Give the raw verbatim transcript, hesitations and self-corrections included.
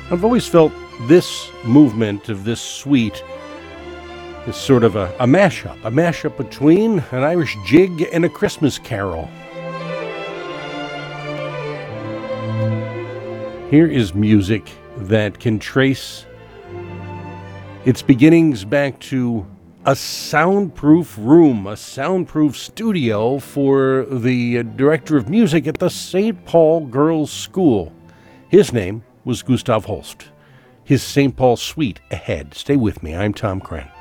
I've always felt this movement of this suite is sort of a, a mashup, a mashup between an Irish jig and a Christmas carol. Here is music that can trace its beginnings back to a soundproof room, a soundproof studio for the director of music at the Saint Paul Girls' School. His name was Gustav Holst. His Saint Paul Suite ahead. Stay with me. I'm Tom Krent.